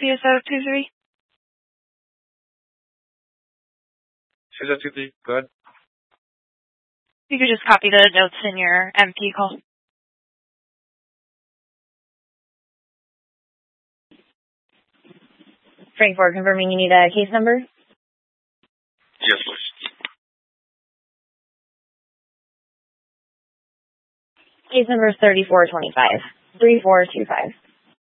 CSO 23. CSO 23, go ahead. You could just copy the notes in your MP call. Frank 4, confirming you need a case number? Yes, please. Case number is 3425. 3425.